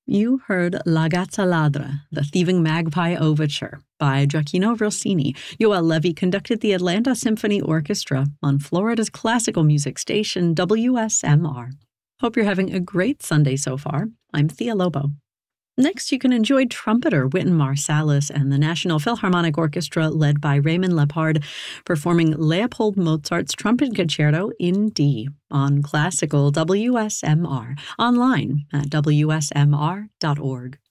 You heard La Gatta Ladra, the Thieving Magpie Overture by Gioacchino Rossini. Yoel Levy conducted the Atlanta Symphony Orchestra on Florida's classical music station WSMR. Hope you're having a great Sunday so far. I'm Thea Lobo. Next, you can enjoy trumpeter Wynton Marsalis and the National Philharmonic Orchestra led by Raymond Lepard performing Leopold Mozart's Trumpet Concerto in D on classical WSMR, online at wsmr.org.